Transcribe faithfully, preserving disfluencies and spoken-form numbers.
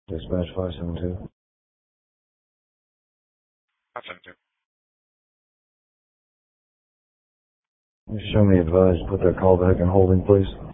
Dispatch five seven two. five seven two. Show me advised. Put that call back in holding, please.